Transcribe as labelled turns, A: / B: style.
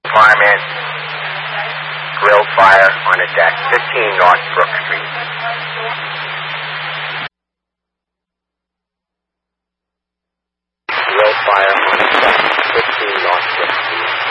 A: Fireman, grill fire on a deck, 15 North Brook Street.